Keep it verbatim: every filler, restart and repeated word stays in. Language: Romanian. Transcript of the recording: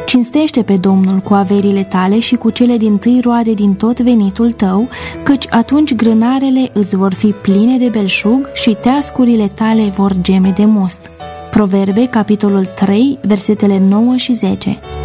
Cinstește pe Domnul cu averile tale și cu cele dintâi roade din tot venitul tău, căci atunci grânarele îți vor fi pline de belșug și teascurile tale vor geme de most. Proverbe, capitolul trei, versetele nouă și zece.